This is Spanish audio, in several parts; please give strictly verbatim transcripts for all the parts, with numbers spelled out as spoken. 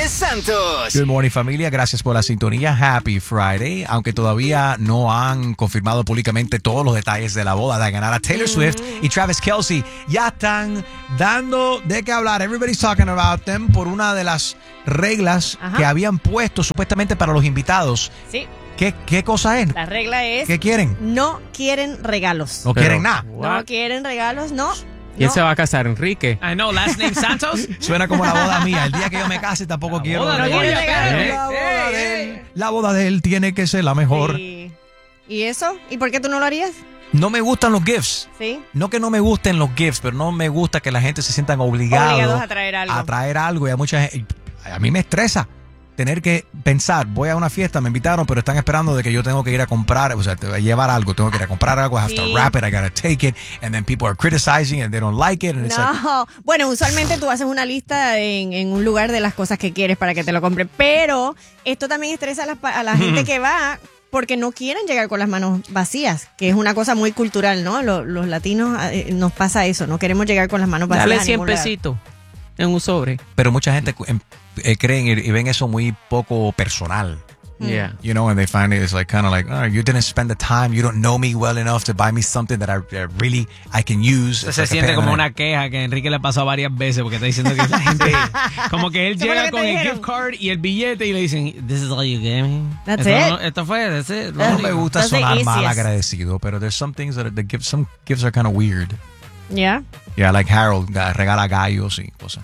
Santos. Good morning, familia. Gracias por la sintonía. Happy Friday. Aunque todavía no han confirmado públicamente todos los detalles de la boda de ganar a Taylor Swift y Travis Kelce, ya están dando de qué hablar. Everybody's talking about them por una de las reglas Ajá. que habían puesto supuestamente para los invitados. Sí. ¿Qué, qué cosa es? La regla es... ¿Qué quieren? No quieren regalos. No Pero, quieren nada. No quieren regalos, no. ¿Quién no. se va a casar? ¿Enrique? I know, last name Santos. Suena como la boda mía. El día que yo me case tampoco quiero boda regalos. tuya, espérate. La boda de él, la boda de él tiene que ser la mejor. Sí. ¿Y eso? ¿Y por qué tú no lo harías? No me gustan los gifts. Sí. No que no me gusten los gifts, pero no me gusta que la gente se sientan obligados Obligados a traer algo. a traer algo. Y a mucha gente, a mí me estresa tener que pensar, voy a una fiesta, me invitaron, pero están esperando de que yo tengo que ir a comprar, o sea, te voy a llevar algo, tengo que ir a comprar algo, I have Sí. to wrap it, I gotta take it, and then people are criticizing and they don't like it. And it's like, No, bueno, usualmente tú haces una lista en, en un lugar de las cosas que quieres para que te lo compren, pero esto también estresa a la, a la gente que va porque no quieren llegar con las manos vacías, que es una cosa muy cultural, ¿no? Los, los latinos eh, nos pasa eso, no queremos llegar con las manos vacías. Dale a cien ningún lugar. pesitos en un sobre. pero mucha gente em, eh, creen y, y ven eso muy poco personal. Yeah. You know, and they find it, it's like kind of like, oh, you didn't spend the time, you don't know me well enough to buy me something that I uh, really, I can use. Se It's like a siente pen como and I- una queja que Enrique le pasó varias veces porque está diciendo que la gente, como que él Eso fue lo llega que te con el dijeron. gift card y el billete y le dicen, this is all you gave me. That's esto, it. no- esto fue, that's it. lo No único". me gusta That's the sonar mal easiest. agradecido, pero there's some things that are, the gifts, some gifts are kind of weird. ¿Ya? Yeah, like Harold ga- regala gallos y cosas.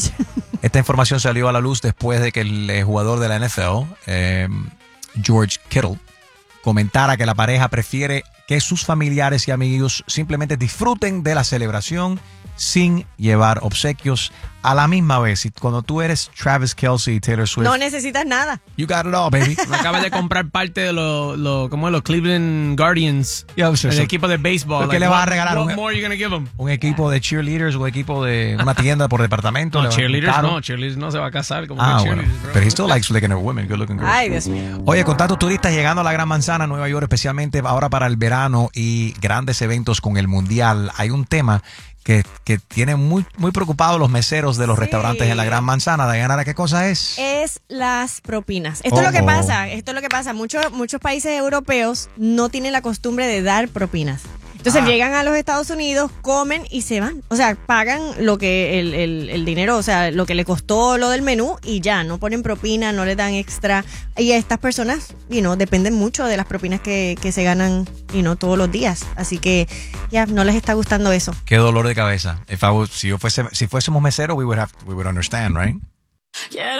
Esta información salió a la luz después de que el eh, jugador de la N F L, eh, George Kittle, comentara que la pareja prefiere que sus familiares y amigos simplemente disfruten de la celebración sin llevar obsequios a la misma vez. Y cuando tú eres Travis Kelce y Taylor Swift, No necesitas nada. you got it all, baby. Me acabas de comprar parte de los, lo, ¿cómo es? Los Cleveland Guardians, Yeah, so- el so- equipo de béisbol. ¿Qué Like, le vas a what- regalar? What Un- more are you gonna give them? Un equipo de cheerleaders, un equipo de una tienda por departamento. No, le va- cheerleaders caro. no, cheerleaders no se va a casar como Ah, que bueno. cheerleaders, bro. Pero he still likes looking at women, good looking girls. Ay, Dios mío. Oye, con tantos turistas llegando a la Gran Manzana, Nueva York, especialmente ahora para el verano y grandes eventos con el Mundial, hay un tema que, que tiene muy, muy preocupados los meseros de los Sí. restaurantes en la Gran Manzana. Diana, ¿qué cosa es? Es las propinas. Esto es lo que Oh. pasa, esto es lo que pasa. Muchos, muchos países europeos no tienen la costumbre de dar propinas. Entonces Ah. llegan a los Estados Unidos, comen y se van. O sea, pagan lo que el, el, el dinero, o sea, lo que le costó lo del menú y ya, no ponen propina, no le dan extra. Y estas personas, you know, dependen mucho de las propinas que, que se ganan, you know, todos los días. Así que ya no les está gustando eso. Qué dolor de cabeza. If I was- si, yo fuese, si fuésemos meseros, we would have, we would understand, right?